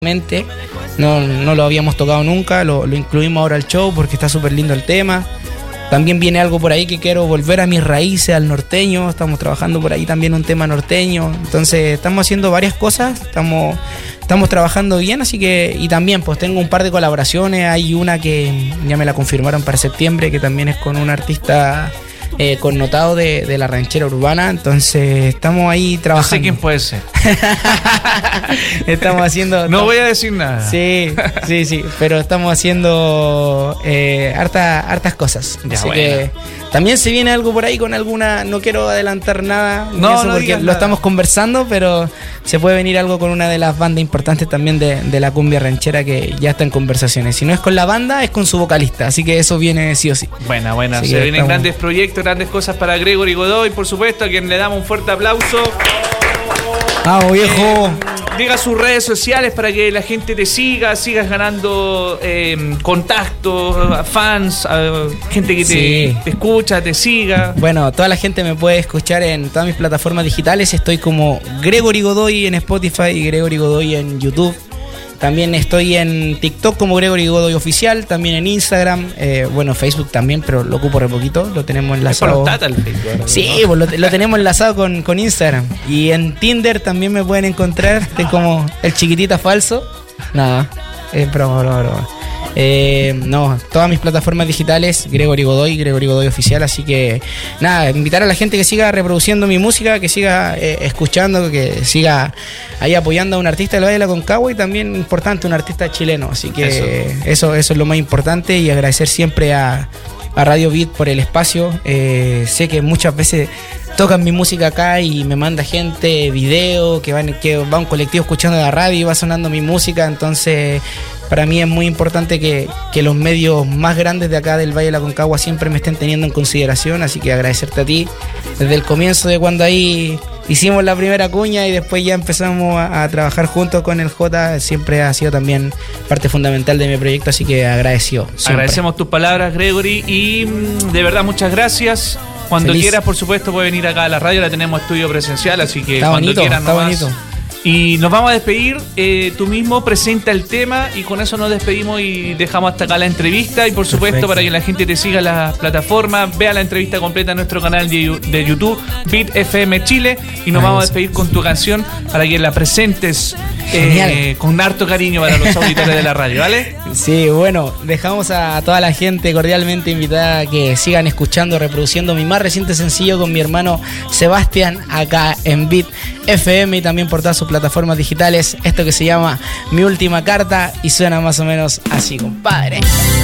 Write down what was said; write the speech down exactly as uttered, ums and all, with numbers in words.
No, no lo habíamos tocado nunca, lo, lo incluimos ahora al show porque está súper lindo el tema. También viene algo por ahí que quiero volver a mis raíces, al norteño. Estamos trabajando por ahí también un tema norteño. Entonces estamos haciendo varias cosas, estamos, estamos trabajando bien, así que... Y también pues tengo un par de colaboraciones. Hay una que ya me la confirmaron para septiembre, que también es con un artista... Eh, connotado de, de la ranchera urbana, entonces estamos ahí trabajando. No sé quién puede ser. Estamos haciendo... No voy a decir nada. Sí, sí, sí, pero estamos haciendo eh, harta, hartas cosas. Ya, así bueno. que también se viene algo por ahí con alguna... No quiero adelantar nada, no, eso no porque lo nada. estamos conversando, pero se puede venir algo con una de las bandas importantes también de, de la cumbia ranchera que ya está en conversaciones. Si no es con la banda, es con su vocalista, así que eso viene sí o sí. Buena, buena. Así Se que vienen estamos... grandes proyectos, grandes cosas para Gregory Godoy, por supuesto, a quien le damos un fuerte aplauso. ¡Vamos, viejo! Eh, diga sus redes sociales para que la gente te siga, sigas ganando eh, contactos, fans, a gente que te, Sí. te escucha, te siga. Bueno, toda la gente me puede escuchar en todas mis plataformas digitales. Estoy como Gregory Godoy en Spotify y Gregory Godoy en YouTube. También estoy en TikTok como Gregory Godoy Oficial, también en Instagram, eh, bueno, Facebook también, pero lo ocupo re poquito, lo tenemos enlazado. Es por los tata el Facebook, ¿no? Sí, pues lo, lo tenemos enlazado con, con Instagram. Y en Tinder también me pueden encontrar, estoy como el chiquitita falso. Nada, es broma, broma, broma. Eh, no, todas mis plataformas digitales, Gregory Godoy, Gregory Godoy Oficial, así que nada, invitar a la gente que siga reproduciendo mi música, que siga eh, escuchando, que siga ahí apoyando a un artista del Valle de la Concagua y también importante, un artista chileno, así que eso, eso, eso es lo más importante y agradecer siempre a, a Radio Beat por el espacio. Eh, sé que muchas veces tocan mi música acá y me manda gente video, que, van, que va un colectivo escuchando la radio y va sonando mi música, entonces para mí es muy importante que, que los medios más grandes de acá del Valle de la Concagua siempre me estén teniendo en consideración, así que agradecerte a ti desde el comienzo de cuando ahí hicimos la primera cuña y después ya empezamos a, a trabajar juntos con el J, siempre ha sido también parte fundamental de mi proyecto, así que agradecido. Siempre. Agradecemos tus palabras, Gregory, y de verdad muchas gracias. Cuando Feliz. quieras, por supuesto, puedes venir acá a la radio, la tenemos estudio presencial, así que Está cuando bonito, quieras está nomás. bonito. Y nos vamos a despedir, eh, tú mismo presenta el tema y con eso nos despedimos y dejamos hasta acá la entrevista y por supuesto Perfecto. para que la gente te siga en las plataformas, vea la entrevista completa en nuestro canal de, de YouTube, Beat F M Chile, y nos Ahí vamos a es. despedir con tu canción para que la presentes eh, con harto cariño para los auditores de la radio, ¿vale? Sí, bueno, dejamos a toda la gente cordialmente invitada a que sigan escuchando, reproduciendo mi más reciente sencillo con mi hermano Sebastián acá en Beat F M y también por todas sus plataformas digitales. Esto que se llama Mi Última Carta y suena más o menos así, compadre.